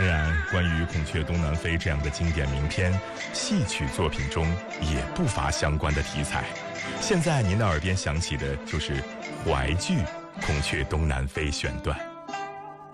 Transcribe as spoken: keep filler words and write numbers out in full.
当然，关于《孔雀东南飞》这样的经典名篇，戏曲作品中也不乏相关的题材。现在您的耳边响起的就是淮剧《孔雀东南飞》选段。